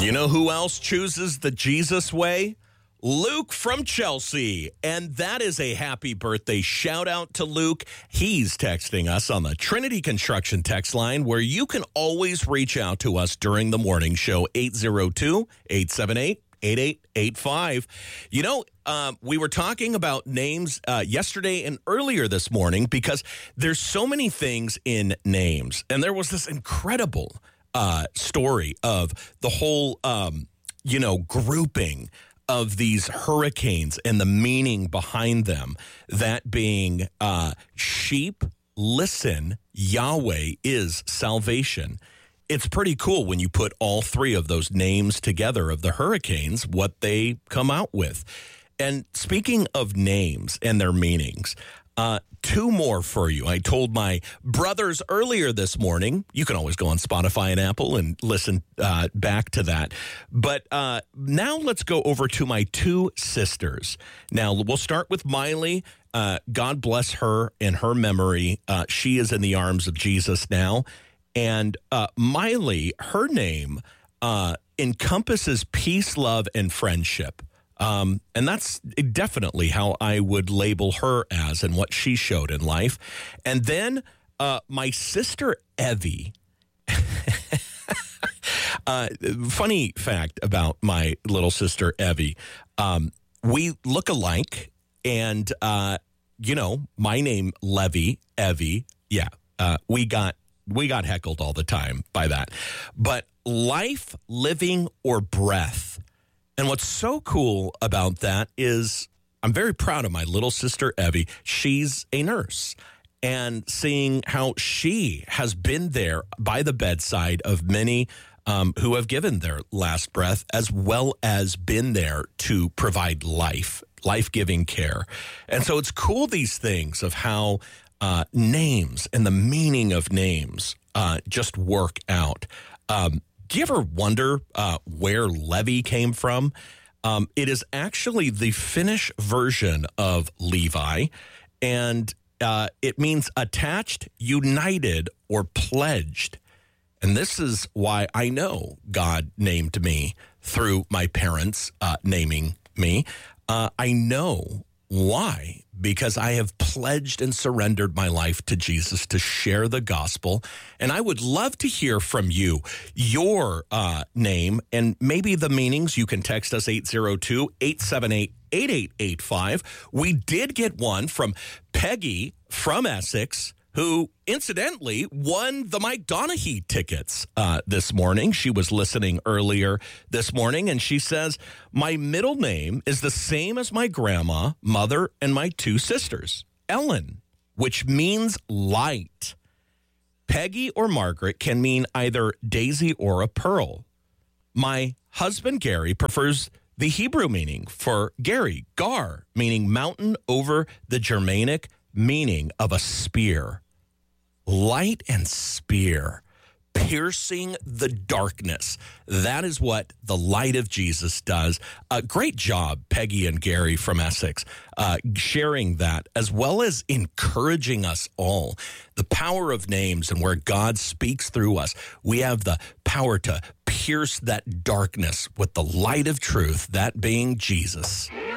You know who else chooses the Jesus way? Luke from Chelsea. And that is a happy birthday shout out to Luke. He's texting us on the Trinity Construction text line, where you can always reach out to us during the morning show, 802-878-8885. You know, we were talking about names yesterday and earlier this morning because there's so many things in names. And there was this incredible story of the whole, grouping of these hurricanes and the meaning behind them. That being sheep, listen, Yahweh is salvation. It's pretty cool when you put all three of those names together of the hurricanes, what they come out with. And speaking of names and their meanings, two more for you. I told my brothers earlier this morning, you can always go on Spotify and Apple and listen back to that. But now let's go over to my two sisters. Now, we'll start with Miley. God bless her and her memory. She is in the arms of Jesus now. And Miley, her name encompasses peace, love, and friendship. And that's definitely how I would label her as and what she showed in life. And then my sister, Evie. Funny fact about my little sister, Evie. We look alike. And, my name, Levy, Evie. Yeah, we got heckled all the time by that. But life, living, or breath. And what's so cool about that is I'm very proud of my little sister, Evie. She's a nurse. And seeing how she has been there by the bedside of many who have given their last breath, as well as been there to provide life-giving care. And so it's cool, these things of how names and the meaning of names just work out. Do you ever wonder where Levi came from? It is actually the Finnish version of Levi, and it means attached, united, or pledged. And this is why I know God named me through my parents naming me. I know why, because I have pledged and surrendered my life to Jesus to share the gospel. And I would love to hear from you, your name and maybe the meanings. You can text us 802-878-8885. We did get one from Peggy from Essex, who incidentally won the Mike Donaghy tickets this morning. She was listening earlier this morning, and she says, my middle name is the same as my grandma, mother, and my two sisters, Ellen, which means light. Peggy or Margaret can mean either daisy or a pearl. My husband, Gary, prefers the Hebrew meaning for Gary, Gar, meaning mountain, over the Germanic meaning of a spear. Light and spear, piercing the darkness. That is what the light of Jesus does. Great job, Peggy and Gary from Essex, sharing that, as well as encouraging us all. The power of names and where God speaks through us. We have the power to pierce that darkness with the light of truth, that being Jesus.